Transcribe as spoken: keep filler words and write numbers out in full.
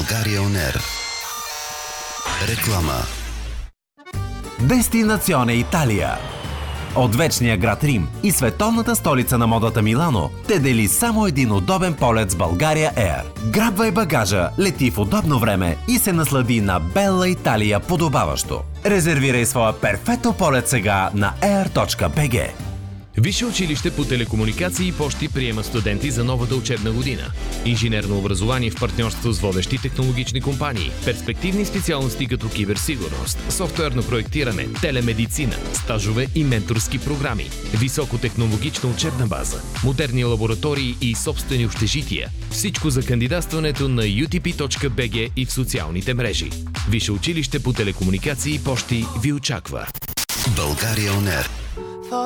България он ер. Реклама. Дестинационе Италия. От вечния град Рим и световната столица на модата Милано те дели само един удобен полет с България Ер. Грабвай багажа, лети в удобно време и се наслади на Белла Италия подобаващо. Резервирай своя перфекто полет сега на air точка би джи. Висше училище по телекомуникации и пощи приема студенти за новата учебна година. Инженерно образование в партньорство с водещи технологични компании. Перспективни специалности като киберсигурност, софтуерно проектиране, телемедицина, стажове и менторски програми. Високотехнологична учебна база, модерни лаборатории и собствени общежития. Всичко за кандидатстването на ю ти пи точка би джи и в социалните мрежи. Висше училище по телекомуникации и пощи ви очаква. България он ер.